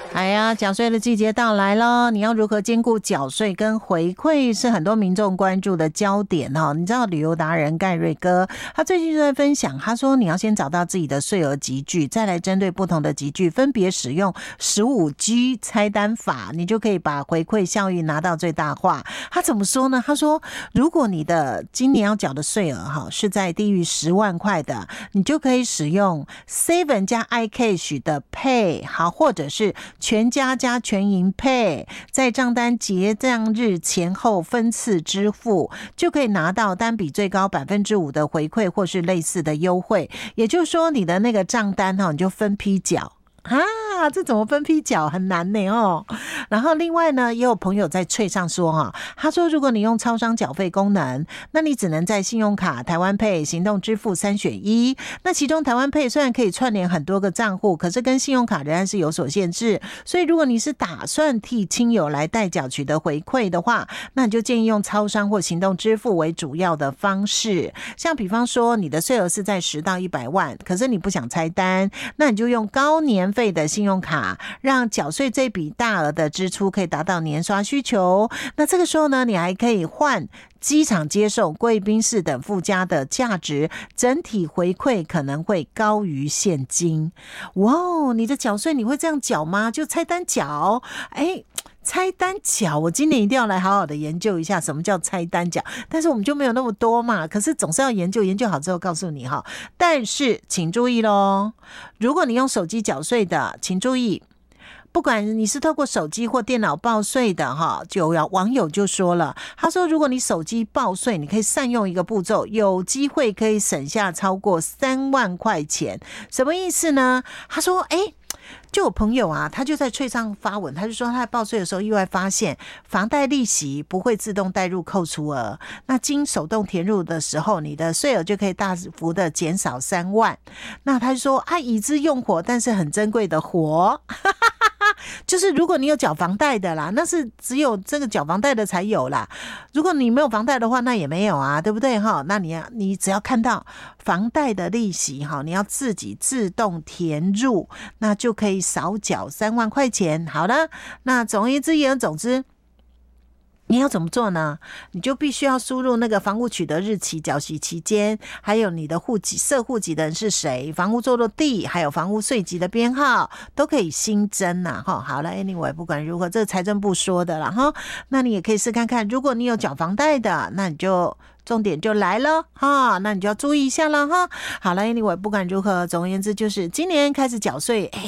哎呀，缴税的季节到来了，你要如何兼顾缴税跟回馈，是很多民众关注的焦点哦。你知道旅游达人盖瑞哥，他最近就在分享，他说你要先找到自己的税额集聚，再来针对不同的集聚，分别使用15G 拆单法，你就可以把回馈效益拿到最大化。他怎么说呢？他说，如果你的今年要缴的税额是在低于10万块的，你就可以使用 Seven 加 iCash 的 Pay， 好，或者是全家加全银 Pay， 在账单结账日前后分次支付，就可以拿到单笔最高 5% 的回馈或是类似的优惠。也就是说，你的那个账单你就分批缴啊，这怎么分批缴很难呢哦。然后另外呢，也有朋友在脆上说他说如果你用超商缴费功能，那你只能在信用卡、台湾 Pay、行动支付3选1。那其中台湾 Pay 虽然可以串联很多个账户，可是跟信用卡仍然是有所限制。所以如果你是打算替亲友来代缴取得回馈的话，那你就建议用超商或行动支付为主要的方式。像比方说你的税额是在10到100万，可是你不想拆单，那你就用高年费的信用卡，让缴税这笔大额的支出可以达到年刷需求。那这个时候呢，你还可以换机场接受、贵宾室等附加的价值，整体回馈可能会高于现金。哇哦，你的缴税你会这样缴吗？就拆单缴？拆单缴，我今年一定要来好好的研究一下什么叫拆单缴，但是我们就没有那么多嘛，可是总是要研究，研究好之后告诉你哈。但是请注意咯，如果你用手机缴税的，请注意，不管你是透过手机或电脑报税的就有网友就说了，他说如果你手机报税，你可以善用一个步骤，有机会可以省下超过3万块钱。什么意思呢？他说就有朋友他就在脆上发文，他就说他在报税的时候意外发现房贷利息不会自动带入扣除额，那经手动填入的时候，你的税额就可以大幅的减少3万。那他就说已知用火，但是很珍贵的火就是如果你有缴房贷的啦，那是只有这个缴房贷的才有啦，如果你没有房贷的话，那也没有啊，对不对那你只要看到房贷的利息你要自己自动填入，那就可以少缴3万块钱。好了，那总而言之你要怎么做呢？你就必须要输入那个房屋取得日期、缴息期间，还有你的户籍、设户籍的人是谁，房屋坐落地，还有房屋税籍的编号都可以新增好了 anyway 不管如何，这个财政部说的啦那你也可以试看看，如果你有缴房贷的，那你就重点就来了那你就要注意一下了好了 anyway 不管如何，总而言之就是今年开始缴税